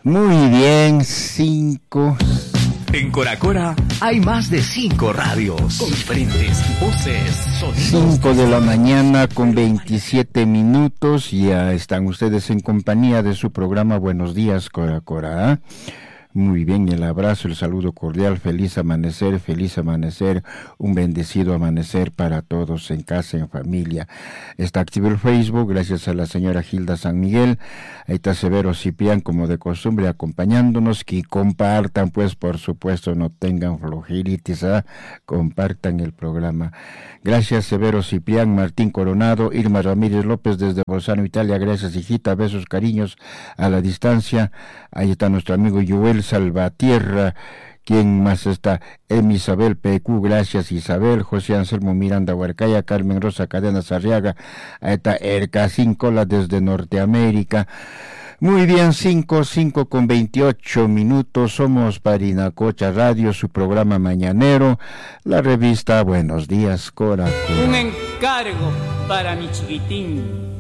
Muy bien, 5. En Cora Cora hay más de 5 radios con diferentes voces, sonidos. 5 de la mañana con 27 minutos. Ya están ustedes en compañía de su programa Buenos Días, Cora Cora. Muy bien, el abrazo, el saludo cordial, feliz amanecer, un bendecido amanecer para todos en casa, en familia. Está activo el Facebook, gracias a la señora Gilda San Miguel. Ahí está Severo Ciprián, como de costumbre, acompañándonos. Que compartan, pues, por supuesto, no tengan flojeritis, compartan el programa. Gracias, Severo Ciprián, Martín Coronado, Irma Ramírez López desde Bolzano, Italia. Gracias, hijita, besos, cariños a la distancia. Ahí está nuestro amigo Joel Salvatierra. ¿Quién más está? Isabel PQ, gracias Isabel. José Anselmo Miranda Huarcaya, Carmen Rosa Cadenas Arriaga. Ahí está Erca Cincola desde Norteamérica. Muy bien, 5 con 28 minutos. Somos Parinacocha Radio, su programa mañanero, la revista Buenos Días, Cora Cora. Un encargo para mi chiquitín.